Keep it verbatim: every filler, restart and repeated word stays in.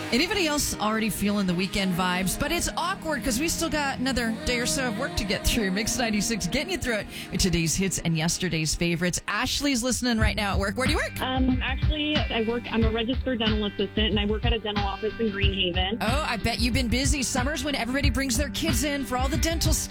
Anybody else already feeling the weekend vibes? But it's awkward because we still got another day or so of work to get through. Mix ninety-six getting you through it with today's hits and yesterday's favorites. Ashley's listening right now at work. Where do you work? Um, actually, I work. I'm a registered dental assistant, and I work at a dental office in Greenhaven. Oh, I bet you've been busy. Summers when everybody brings their kids in for all the dental stuff.